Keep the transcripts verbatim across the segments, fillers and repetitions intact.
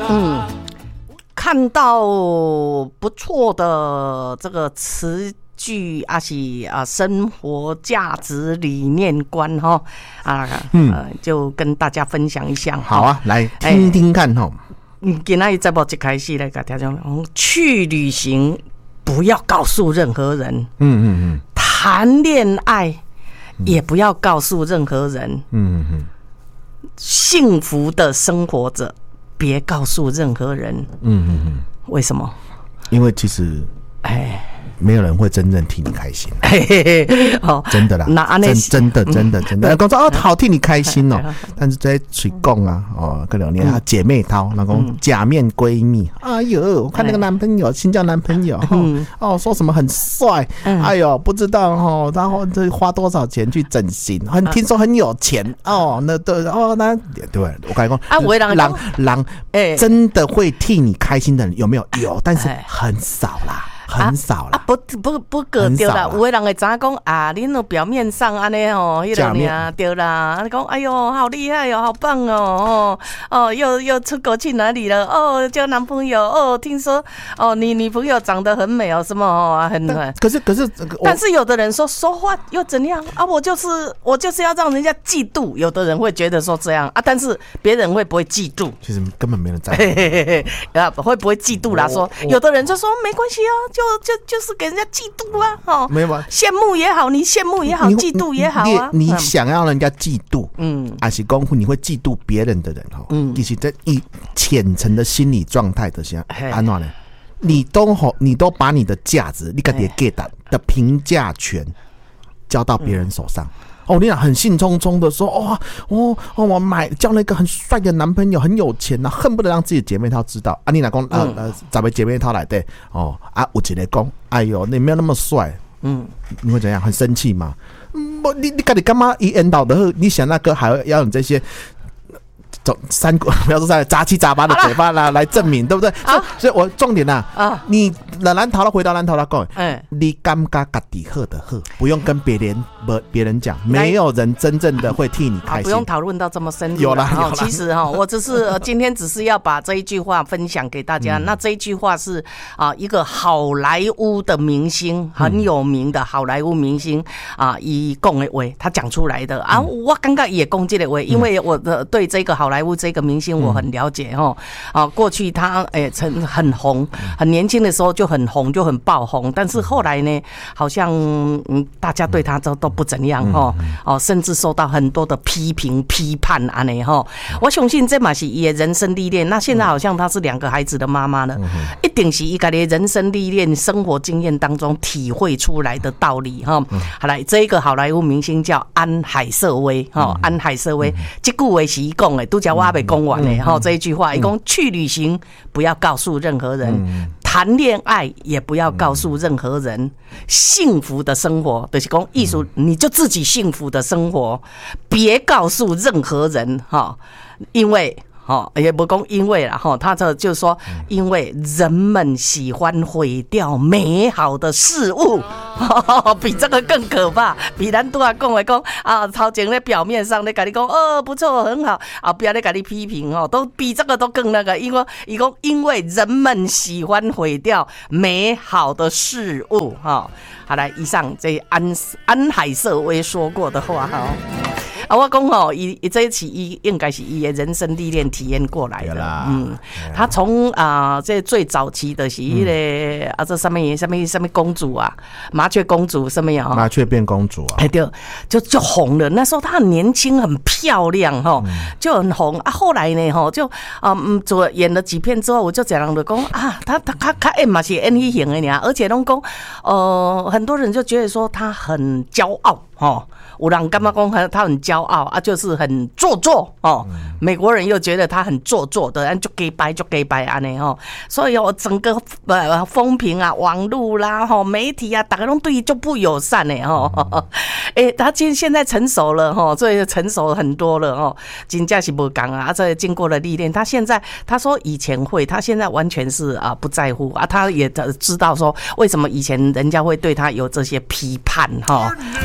嗯，看到不错的这个词句啊，是啊，生活价值理念观哈啊，嗯、呃，就跟大家分享一下。 好啊，来听听看哈。 嗯，今天节目一开始来跟大家讲，去旅行不要告诉任何人。嗯嗯嗯。谈恋爱也不要告诉任何人。嗯嗯。幸福的生活着，别告诉任何人。嗯嗯嗯。为什么？ 因为其实，哎。没有人会真正替你开心， 哦， 真的啦，真真的真的真的。讲说哦，好替你开心哦，但是在嘴讲啊，哦，个两年啊，姐妹淘，那种假面闺蜜，哎呦，我看那个男朋友新交男朋友，哦，说什么很帅，哎呦，不知道哦，然后这花多少钱去整形，很听说很有钱哦，那对哦，那对我跟你讲啊，我狼狼，哎，真的会替你开心的人有没有？有，但是很少啦。很少啦， 啊，不不不个对啦，有的人会知影讲啊，恁那表面上安尼吼，迄个呢对啦，你讲哎呦好厉害哦，好棒哦，哦哦又又出国去哪里了？哦，交男朋友哦，听说哦你女朋友长得很美哦，什么哦很很， 可是可是， 但是有的人说说话又怎样啊？我就是我就是要让人家嫉妒，有的人会觉得说这样啊，但是别人会不会嫉妒？ 其实根本没人在乎， 啊会不会嫉妒啦？说有的人就说没关系啊。就就就是给人家嫉妒啊，哦， 没有吧？ 羡慕也好，你羡慕也好，嫉妒也好啊。 你, 你想要人家嫉妒，嗯，还是功夫你会嫉妒别人的人哈，嗯，其实在一浅层的心理状态的下，安怎呢？你都好，你都把你的价值，你个点 get 的评价权交到别人手上。嗯哦，你俩很兴冲冲的说，哦哦哦，我买交了一个很帅的男朋友，很有钱呐、啊，恨不得让自己的姐妹淘知道。啊，你俩讲呃呃，咱们姐妹淘来对哦啊，有一个讲，哎呦，你没有那么帅，嗯，你会怎样？很生气吗？嗯，你你看你干嘛一引导的，你想那个还要你这些。三不要说三杂七杂八的嘴巴啦，来证明，对不对？所以，所以我重点呐，啊，你蓝桃了，回到蓝桃了，讲，嗯，你尴尬自己好的好，不用跟别人不别人讲，没有人真正的会替你开心， 不用讨论到这么深入。 有啦，有啦。 其实哈，我只是今天只是要把这一句话分享给大家。那这一句话是啊，一个好莱坞的明星，很有名的好莱坞明星啊，以讲的话，他讲出来的啊，我刚刚也讲这个话，因为我的对这个好莱坞这个明星我很了解哈，啊，过去他诶曾很红，很年轻的时候就很红，就很爆红，但是后来呢，好像嗯大家对他都都不怎样哈，哦，甚至受到很多的批评批判安尼哈。我相信这嘛是伊的人生历练。那现在好像他是两个孩子的妈妈了，一定是伊家的人生历练、生活经验当中体会出来的道理哈。好来，这一个好莱坞明星叫安海瑟薇哈，安海瑟薇，这句话是伊讲的，都叫我还没讲完呢哈。这一句话，伊讲去旅行不要告诉任何人。谈恋爱也不要告诉任何人，幸福的生活就是讲艺术，你就自己幸福的生活，别告诉任何人哈，因为。哦，也不讲因为啦，哈，他这就是说，因为人们喜欢毁掉美好的事物，哦、比这个更可怕。比咱拄仔讲的讲啊，头前咧表面上咧跟你讲哦不错很好，啊不要咧跟你批评哦，都比这个都更那个，因为伊讲因为人们喜欢毁掉美好的事物，哈、哦。好来，以上这安安海瑟薇说过的话哈。啊，我讲吼，伊伊这一期伊应该是伊的人生历练体验过来的，嗯，他从啊、呃、这最早期的是迄、那个、嗯、啊这上面上面上面公主啊，麻雀公主什么呀？ 麻雀变公主啊， 哎对，就就红了。那时候她很年轻，很漂亮哈，就很红啊。后来呢哈，就啊嗯做演了几片之后，我就讲人就讲啊，他他他他演嘛是演迄型的呢，而且拢讲呃很多人就觉得说他很骄傲哈。有人干嘛讲他很骄傲啊，就是很做作哦。美国人又觉得他很做作的，就给白就给白安尼哦。所以哦，整个呃风评啊、网络啦、哈媒体啊，大家都对他就不友善呢哈。哎，他今现在成熟了哈，所以成熟很多了哦。真正是不讲啊，这经过了历练，他现在他说以前会，他现在完全是啊不在乎啊，他也知道说为什么以前人家会对他有这些批判哈。嘿。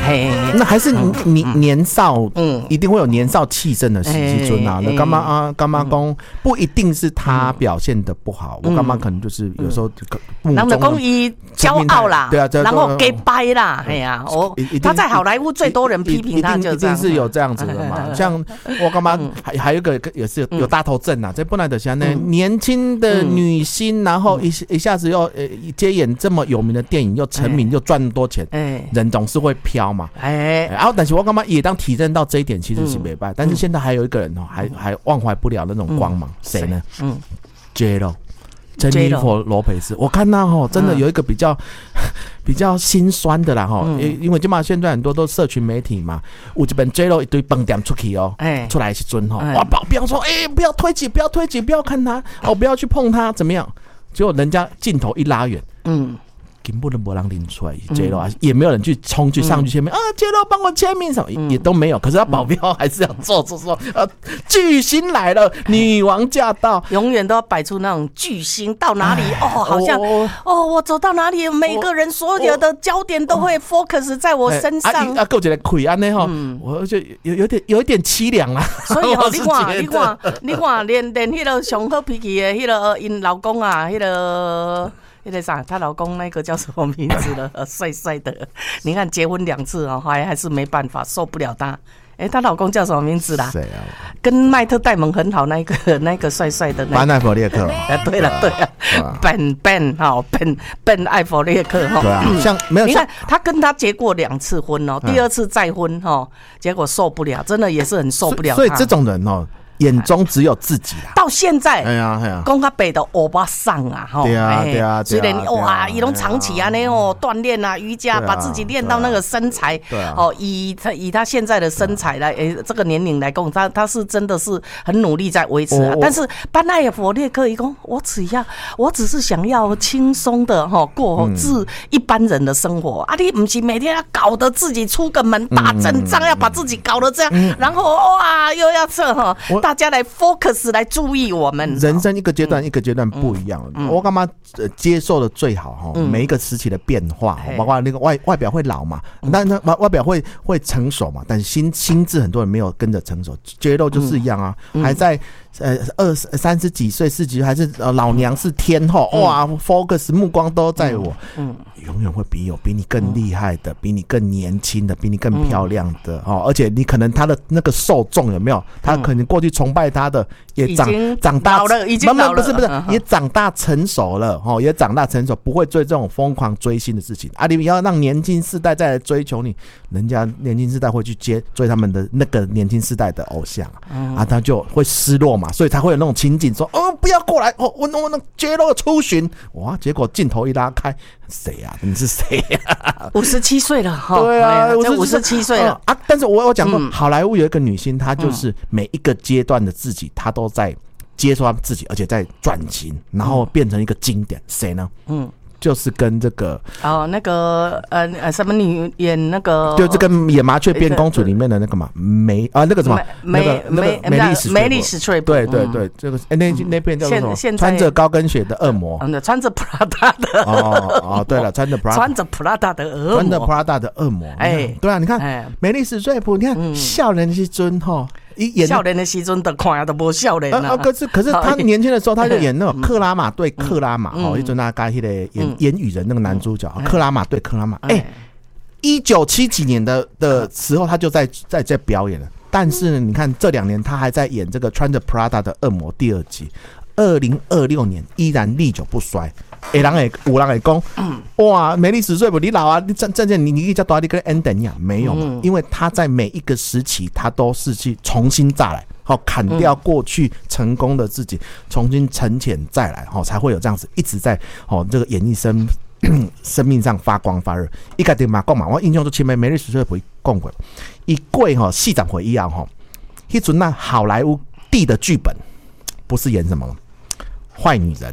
那还是你你年少，嗯，一定会有年少气盛的时阵啊。那干嘛啊？干嘛讲不一定是他表现的不好，我干嘛可能就是有时候人的讲伊骄傲啦， 对啊， 然后给掰啦，哎呀，我他在好莱坞最多人批评他，就一定是有这样子的嘛。像我干嘛还还有一个也是有大头症啊，这本来的像那年轻的女星，然后一一下子又呃接演这么有名的电影，又成名又赚那么多钱，人总是会飘嘛。哎，然后但是我干嘛也当体认到这一点其实是没办，但是现在还有一个人哦，还还忘怀不了那种光芒，谁呢？嗯 ，J Lo。珍妮佛·罗培斯，我看到哈，真的有一个比较、嗯、比较心酸的啦哈，嗯、因为就嘛现在很多都社群媒体嘛，有一本 J Lo 一堆饭店出去哦，欸、出来是尊哈，哇保镖说，哎、欸、不要推挤，不要推挤，不要看他，哦不要去碰他，怎么样？结果人家镜头一拉远，嗯。根本都没人拎出来 ，J Lo 啊，也没有人去冲去上去签名、嗯、啊 ，J Lo 帮我签名什么、嗯、也都没有。可是他保镖还是要做做说，呃，巨星来了，女王驾到， 永远都要摆出那种巨星到哪里哦，好像哦，哦，我走到哪里，每个人所有的焦点都会 focus 在我身上。 啊，啊，够一个亏安呢哈，我就有有点有一点凄凉啊。 所以哦，你看，你看，你看，连连迄个上好脾气的迄个因老公啊，迄个。那个啥，她老公那个叫什么名字了？帅帅的，你看结婚两次哦，还还是没办法，受不了他。哎、欸，她老公叫什么名字啦？ 谁啊？ 跟麦特戴蒙很好那个那个帅帅的那个。 班艾弗列克。 哎，对了对了 ，Ben Ben 哈 Ben Ben 艾弗列克哈。 对啊，像没有， 你看他跟他结过两次婚哦，第二次再婚哈，结果受不了，真的也是很受不了。 所以这种人哦。眼中只有自己啦， 到现在， 哎呀哎呀， 讲他北的欧巴桑啊，哈， 对啊对啊， 虽然哇，伊拢长期啊那哦锻炼啊瑜伽，把自己练到那个身材，哦，以他以他现在的身材来，诶，这个年龄来讲，他他是真的是很努力在维持啊。但是班艾弗列克一讲，我只要我只是想要轻松的哈过自一般人的生活啊，你不是每天要搞得自己出个门大阵仗，要把自己搞得这样，然后哇又要这哈。大家来 focus 来注意我们， 人生一个阶段、嗯、一个阶段不一样。嗯、我干嘛、呃、接受的最好哈？嗯、每一个时期的变化，嗯、包括那个外外表会老嘛，嗯、但是外表会会成熟嘛，但是心心智很多人没有跟着成熟。J Lo 就是一样啊，嗯、还在呃二三十几岁、四十几岁，还是呃老娘是天后、嗯、哇 ，focus 目光都在我，嗯，嗯永远会比有比你更厉害的、比你更年轻的、比你更漂亮的、嗯、哦，而且你可能他的那个受众有没有？他可能过去崇拜他的也长长大了，已经老了， 不是不是，也长大成熟了哦，也长大成熟，不会追这种疯狂追星的事情啊！你要让年轻世代再来追求你，人家年轻世代会去接追他们的那个年轻世代的偶像啊，嗯、啊他就会失落嘛，所以他会有那种情景说：“哦，不要过来哦，我我那J Lo出巡哇！”结果镜头一拉开，谁呀、啊？你是谁呀、啊？ 五十七岁了哈， 对啊， 五十七岁了啊！但是我有讲过，嗯、好莱坞有一个女星，她就是每一个阶段的自己，她都在接受她自己，而且在转型，然后变成一个经典。谁呢？嗯。就是跟这个哦，那个呃呃什么女演那个， 就是跟演麻雀变公主里面的那个嘛梅啊那个什么那个那个梅丽史梅丽史翠普， 对对对，这个那那片叫做什么？穿着高跟鞋的恶魔， 嗯，穿着 Prada 的哦哦，对了，穿着 Prada 穿着 Prada 的恶魔， 穿着 Prada 的恶魔，哎，对啊，你看梅丽史翠普，你看笑人是尊哈。 少年的时阵，都看都无少年啊！ 可是可是他年轻的时候，他就演那种克拉玛对克拉玛哦，一阵那个那个演演语人那个男主角，克拉玛对克拉玛。哎，一九七几年的的时候，他就在在在表演了。但是呢，你看这两年他还在演这个穿着 Prada 的恶魔第二集。二零二六年依然历久不衰。有人会有人会讲，哇，梅丽史翠普你老啊，你真真正你你叫多你跟 Enden 一样没有嘛？嗯、因为他在每一个时期，他都是去重新再来，好砍掉过去成功的自己，重新沉潜再来，好才会有这样子一直在哦这个演艺生生命上发光发热。一个点嘛讲嘛，我印象中前面梅丽史翠普讲过，一过吼四十岁以后吼，迄阵那好莱坞地的剧本不是演什么坏女人。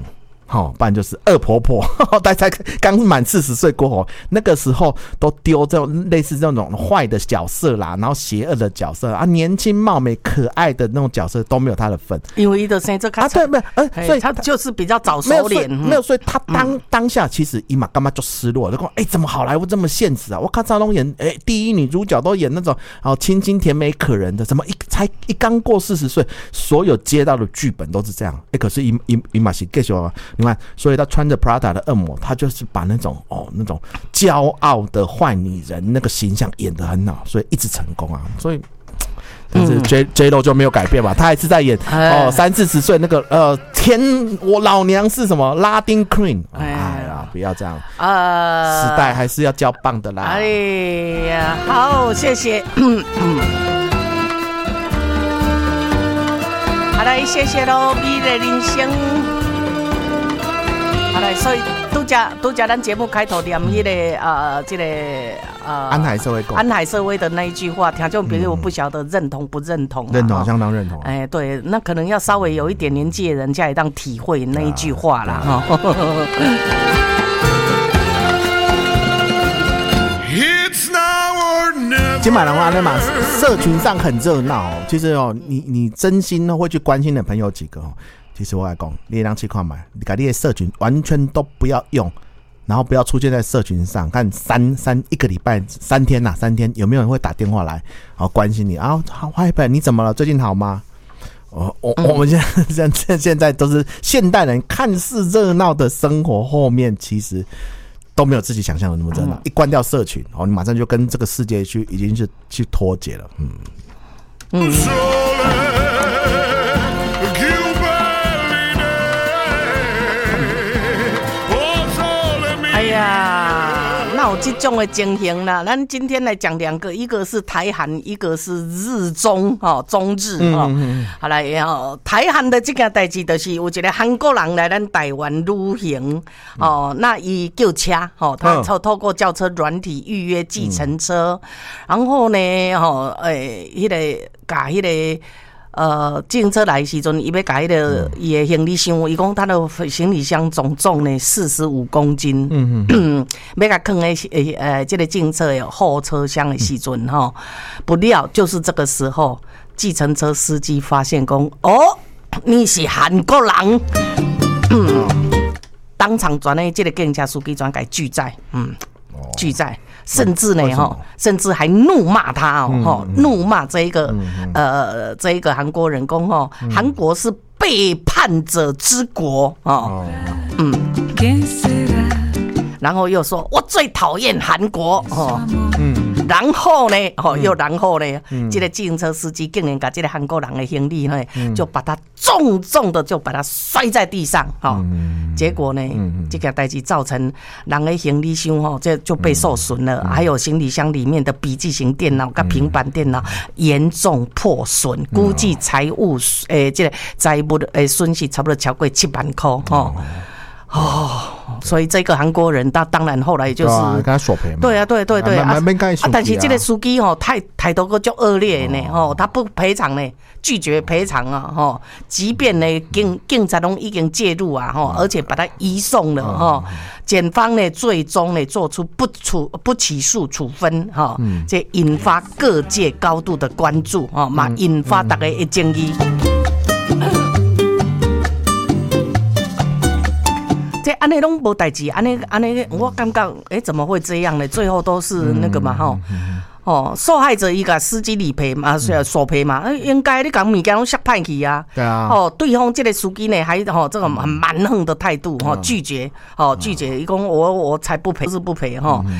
好，不然就是恶婆婆，大才刚满四十岁过后，那个时候都丢这种类似这种坏的角色啦，然后邪恶的角色啊，年轻貌美可爱的那种角色都没有他的份， 因为伊的生这啊，对，没有，呃，所以他就是比较早熟脸， 没有，所以他当、嗯、当下其实伊嘛干嘛就失落，就讲，哎、欸，怎么好莱坞这么现实啊？我看赵东演，哎、欸，第一女主角都演那种哦清新甜美可人的，怎么一才一刚过四十岁，所有接到的剧本都是这样，哎、欸，可是伊伊伊嘛是继续啊。你看，所以他穿着 Prada 的恶魔，他就是把那种哦那种骄傲的坏女人那个形象演得很好，所以一直成功啊。所以，但是 J J Lo 就没有改变嘛，他还是在演哦三四十岁那个呃天，我老娘是什么拉丁 Queen， 哎呀，不要这样，呃，时代还是要交棒的啦。 哎呀，好，谢谢。好来，谢谢喽，美的人生。好来，所以拄只拄只咱节目开头念迄、那个呃，这个呃， 安海社会共安海社会的那一句话，听众朋友不晓得认同不认同、啊？ 认同，相当认同、啊。 哎，对，那可能要稍微有一点年纪的人才会当体会那一句话啦。哈、啊。 今晚的话，那嘛社群上很热闹哦。其实哦，你你真心会去关心的朋友几个哦。其实我来讲，你让去看嘛，你把你的社群完全都不要用，然后不要出现在社群上。看三三一个礼拜三天呐、啊，三天有没有人会打电话来，然后关心你啊？好，嗨朋友，你怎么了？最近好吗？我我我们现在现现在都是现代人，看似热闹的生活后面，其实都没有自己想象的那么热闹。一关掉社群，哦，你马上就跟这个世界去已经是去脱节了。嗯嗯。 哎呀，那有这种的情形啦。咱今天来讲两个，一个是台韩，一个是日中哦，中日哦。嗯嗯好来哦，台韩的这件代志就是有一个韩国人来咱台湾旅行哦，嗯、那伊叫车哦，他透透过叫车软体预约计程车，嗯、然后呢，哦，诶、欸，迄、那个甲迄、那个。呃，计程车来的时阵，伊要甲迄个伊的行李箱，伊讲他的行李箱总重呢四十五公斤，嗯嗯，要甲放在诶呃这个计程车的后车厢的时阵吼，不料就是这个时候，计程车司机发现讲，哦，你是韩国人，嗯，当场转呢，这个计程车司机转改拒载，嗯，拒载。甚至呢，哈，甚至还怒骂他哦，嗯、怒骂这一个、嗯、呃，这一个韩国人工哦，韩、嗯、国是背叛者之国哦，嗯，然后又说我最讨厌韩国哦，嗯，然后呢，哦，又然后呢，嗯、这个计程车司机竟然把这个韩国人的行李呢，嗯、就把他重重的就把他摔在地上，哈、哦，嗯、结果呢，嗯、这个代志造成人的行李箱哈，这就被受损了，嗯、还有行李箱里面的笔记型电脑跟平板电脑严重破损，嗯、估计财务诶，这个财务的诶损失差不多超过七万块，哈。哦，所以这个韩国人，他当然后来就是， 跟他索赔嘛。 对啊，对对对啊， 啊但是这个司机哦，态态度个就恶劣呢，哦，他不赔偿呢，拒绝赔偿啊，哈，即便呢警警察都已经介入啊，哈，而且把他移送了哈，检方呢最终呢做出不处不起诉处分哈，这引发各界高度的关注啊，嘛引发大家的争议。这安尼拢无代志，安尼安尼，我感觉哎、欸，怎么会这样呢？最后都是那个嘛，吼、嗯，哦，受害者伊个司机理赔嘛，索赔嘛，嗯、应该你讲物件拢摔歹去啊， 对啊， 哦，对方这个司机呢，还吼、哦、这个很蛮横的态度，吼、哦、拒绝，哦拒绝，伊讲我我才不赔，是不赔，吼、哦。嗯